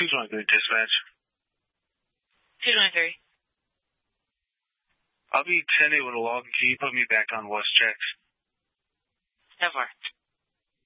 223 dispatch. 223. I'll be 10-8 with a log. Can you put me back on West Checks? So far.